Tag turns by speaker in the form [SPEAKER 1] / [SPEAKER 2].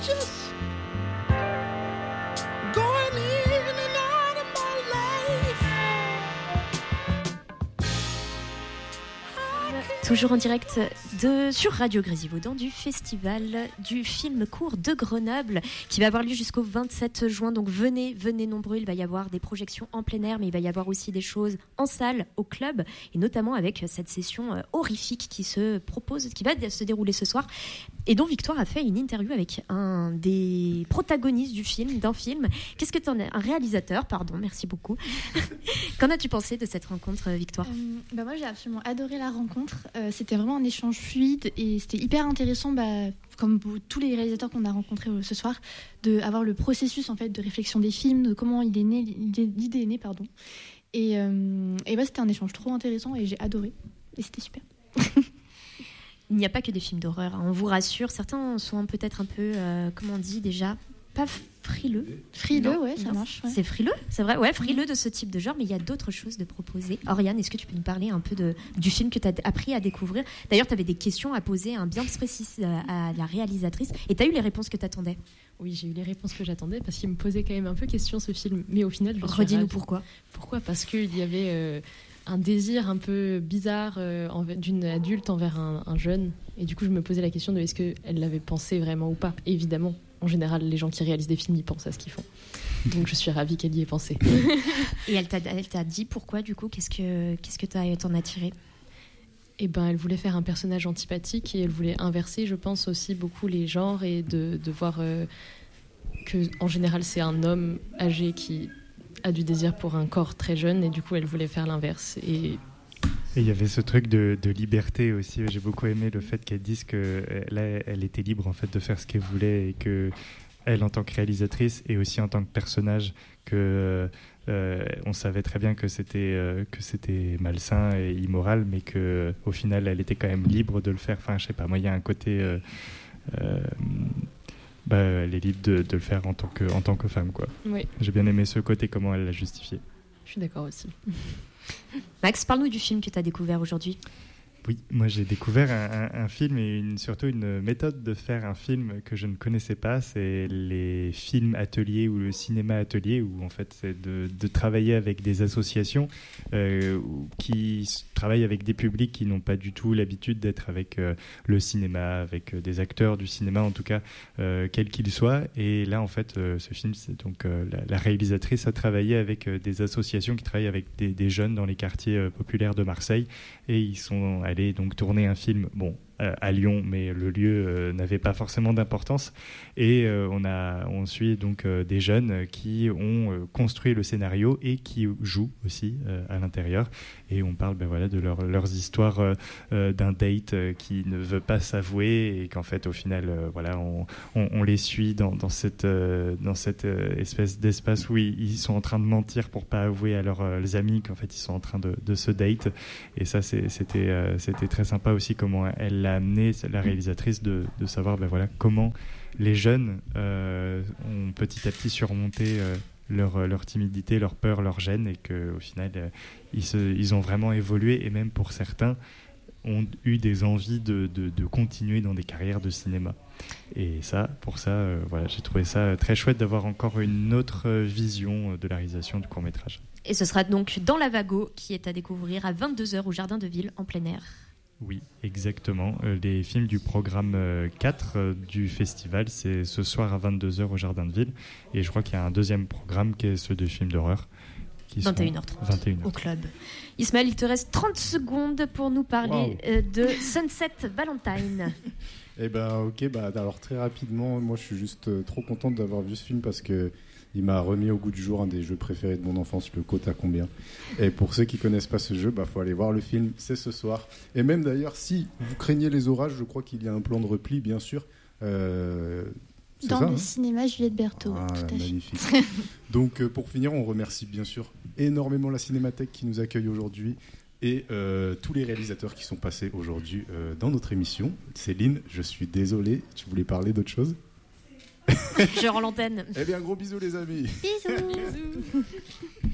[SPEAKER 1] Just going in and out of my life.
[SPEAKER 2] Toujours en direct sur Radio Grésivaudan du festival du film court de Grenoble qui va avoir lieu jusqu'au 27 juin. Donc venez nombreux, il va y avoir des projections en plein air, mais il va y avoir aussi des choses en salle, au club, et notamment avec cette session horrifique qui va se dérouler ce soir. Et dont Victoire a fait une interview avec un des protagonistes d'un film. Qu'est-ce que tu en es? Un réalisateur, pardon, merci beaucoup. Qu'en as-tu pensé de cette rencontre, Victoire?
[SPEAKER 3] Moi, j'ai absolument adoré la rencontre. C'était vraiment un échange fluide et c'était hyper intéressant, comme tous les réalisateurs qu'on a rencontrés ce soir, d'avoir le processus en fait, de réflexion des films, de comment l'idée est née. Et c'était un échange trop intéressant et j'ai adoré. Et c'était super.
[SPEAKER 2] Il n'y a pas que des films d'horreur, hein. On vous rassure. Certains sont peut-être un peu, comment on dit déjà, pas frileux.
[SPEAKER 3] Frileux, ouais, ça marche. Ouais.
[SPEAKER 2] C'est frileux, c'est vrai. Ouais, frileux de ce type de genre, mais il y a d'autres choses de proposer. Oriane, est-ce que tu peux nous parler un peu du film que tu as appris à découvrir? D'ailleurs, tu avais des questions à poser bien précises à la réalisatrice, et tu as eu les réponses que tu attendais.
[SPEAKER 4] Oui, j'ai eu les réponses que j'attendais, parce qu'il me posait quand même un peu question, ce film. Mais au final, je suis
[SPEAKER 2] Redis-nous
[SPEAKER 4] ravie.
[SPEAKER 2] pourquoi.
[SPEAKER 4] Pourquoi? Parce qu'il y avait un désir un peu bizarre d'une adulte envers un jeune. Et du coup, je me posais la question de est-ce qu'elle l'avait pensé vraiment ou pas. Et évidemment, en général, les gens qui réalisent des films, ils pensent à ce qu'ils font. Donc je suis ravie qu'elle y ait pensé.
[SPEAKER 2] Et elle t'a dit pourquoi, du coup? Qu'est-ce que t'en as tiré?
[SPEAKER 4] Eh ben, elle voulait faire un personnage antipathique et elle voulait inverser, je pense, aussi beaucoup les genres et de voir que, en général, c'est un homme âgé qui a du désir pour un corps très jeune et du coup, elle voulait faire l'inverse. Et
[SPEAKER 5] il y avait ce truc de liberté aussi. J'ai beaucoup aimé le fait qu'elle dise que là, elle était libre en fait de faire ce qu'elle voulait et que elle, en tant que réalisatrice et aussi en tant que personnage, que on savait très bien que c'était malsain et immoral, mais que au final, elle était quand même libre de le faire. Enfin, je sais pas. Moi, il y a un côté. Elle est libre de le faire en tant que femme, quoi.
[SPEAKER 4] Oui.
[SPEAKER 5] J'ai bien aimé ce côté, comment elle l'a justifié.
[SPEAKER 4] Je suis d'accord aussi.
[SPEAKER 2] Max, parle-nous du film que tu as découvert aujourd'hui.
[SPEAKER 5] Oui, moi j'ai découvert un film et surtout une méthode de faire un film que je ne connaissais pas. C'est les films ateliers ou le cinéma atelier, où en fait c'est de travailler avec des associations qui travaillent avec des publics qui n'ont pas du tout l'habitude d'être avec le cinéma, avec des acteurs du cinéma en tout cas, quels qu'ils soient. Et là en fait ce film, c'est donc la réalisatrice a travaillé avec des associations qui travaillent avec des jeunes dans les quartiers populaires de Marseille, et ils sont allés donc tourner un film, à Lyon, mais le lieu n'avait pas forcément d'importance, et on suit donc des jeunes qui ont construit le scénario et qui jouent aussi à l'intérieur, et on parle de leurs histoires d'un date qui ne veut pas s'avouer, et qu'en fait au final on les suit dans cette espèce d'espace où ils sont en train de mentir pour pas avouer à leurs amis qu'en fait ils sont en train de se date. Et ça c'était très sympa aussi comment elle l'a amené, la réalisatrice, de savoir comment les jeunes ont petit à petit surmonté leur timidité, leur peur, leur gêne, et qu'au final ils ont vraiment évolué, et même pour certains ont eu des envies de continuer dans des carrières de cinéma. Et pour ça, j'ai trouvé ça très chouette d'avoir encore une autre vision de la réalisation du court-métrage.
[SPEAKER 2] Et ce sera donc dans la Vago, qui est à découvrir à 22h au Jardin de Ville, en plein air.
[SPEAKER 5] Oui, exactement. Les films du programme 4 du festival, c'est ce soir à 22h au Jardin de Ville. Et je crois qu'il y a un deuxième programme qui est ceux de films d'horreur.
[SPEAKER 2] 21h30 au club. Ismaël, il te reste 30 secondes pour nous parler de Sunset Valentine.
[SPEAKER 6] Eh ben ok, alors très rapidement, moi je suis juste trop contente d'avoir vu ce film parce que il m'a remis au goût du jour un des jeux préférés de mon enfance, le Côte à combien. Et pour ceux qui connaissent pas ce jeu, faut aller voir le film, c'est ce soir. Et même d'ailleurs, si vous craignez les orages, je crois qu'il y a un plan de repli, bien sûr.
[SPEAKER 3] Dans le cinéma Juliette Berthaud.
[SPEAKER 6] Ah,
[SPEAKER 3] tout à
[SPEAKER 6] magnifique.
[SPEAKER 3] fait.
[SPEAKER 6] Donc pour finir, on remercie bien sûr énormément la Cinémathèque qui nous accueille aujourd'hui et tous les réalisateurs qui sont passés aujourd'hui dans notre émission. Céline, je suis désolé, tu voulais parler d'autre chose ?
[SPEAKER 2] Je rends l'antenne.
[SPEAKER 6] Eh bien, gros bisous les amis.
[SPEAKER 3] Bisous.